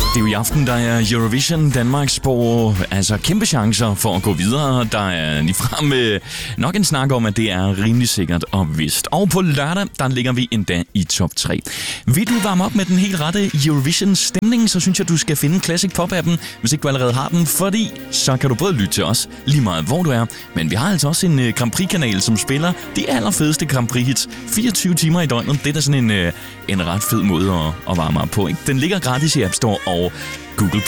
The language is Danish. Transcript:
Det er jo i aften, der er Eurovision. Danmark spår altså kæmpe chancer for at gå videre. Der er ligefrem nok en snak om, at det er rimelig sikkert og vist. Og på lørdag, der ligger vi endda i top 3. Vil du varme op med den helt rette Eurovision-stemning, så synes jeg, du skal finde Classic Pop-appen, hvis ikke du allerede har den. Fordi så kan du både lytte til os lige meget, hvor du er. Men vi har altså også en Grand Prix-kanal, som spiller de allerfedeste Grand Prix-hits 24 timer i døgnet. Det er da sådan en ret fed måde at varme op på, ikke? Den ligger gratis i App Store og Google Play.